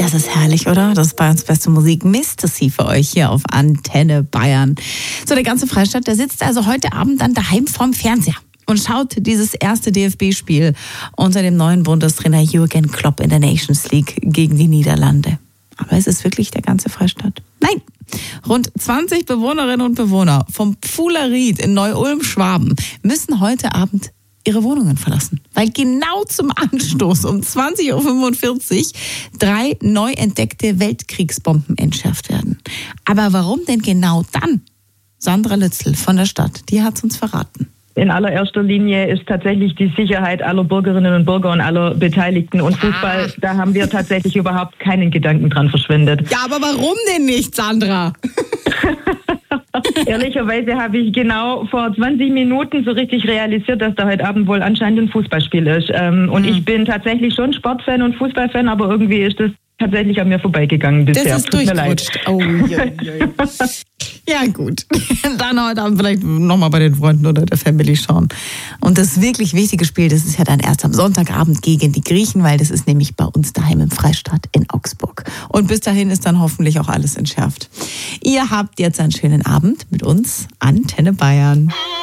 Das ist herrlich, oder? Das ist bei uns beste Musik. Mr. C für euch hier auf Antenne Bayern. So, der ganze Freistaat, der sitzt also heute Abend dann daheim vorm Fernseher und schaut dieses erste DFB-Spiel unter dem neuen Bundestrainer Jürgen Klopp in der Nations League gegen die Niederlande. Aber ist es wirklich der ganze Freistaat? Nein! Rund 20 Bewohnerinnen und Bewohner vom Pfuhleried in Neu-Ulm-Schwaben müssen heute Abend ihre Wohnungen verlassen, weil genau zum Anstoß um 20.45 Uhr 3 neu entdeckte Weltkriegsbomben entschärft werden. Aber warum denn genau dann? Sandra Lützel von der Stadt, die hat es uns verraten. In allererster Linie ist tatsächlich die Sicherheit aller Bürgerinnen und Bürger und aller Beteiligten. Und Fußball, da haben wir tatsächlich überhaupt keinen Gedanken dran verschwendet. Ja, aber warum denn nicht, Sandra? Ehrlicherweise habe ich genau vor 20 Minuten so richtig realisiert, dass da heute Abend wohl anscheinend ein Fußballspiel ist. Und ich bin tatsächlich schon Sportfan und Fußballfan, aber irgendwie ist das tatsächlich an mir vorbeigegangen bisher. Das ist durchgerutscht. Oh, ja gut, dann heute Abend vielleicht nochmal bei den Freunden oder der Family schauen. Und das wirklich wichtige Spiel, das ist ja dann erst am Sonntagabend gegen die Griechen, weil das ist nämlich bei uns daheim im Freistaat in Augsburg. Und bis dahin ist dann hoffentlich auch alles entschärft. Ihr habt jetzt einen schönen Abend mit uns, Antenne Bayern.